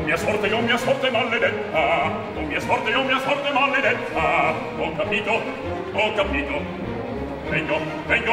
mia sorte, oh mia sorte maledetta, oh mia sorte, oh mia sorte maledetta. Ho capito, ho capito. Vengo, vengo,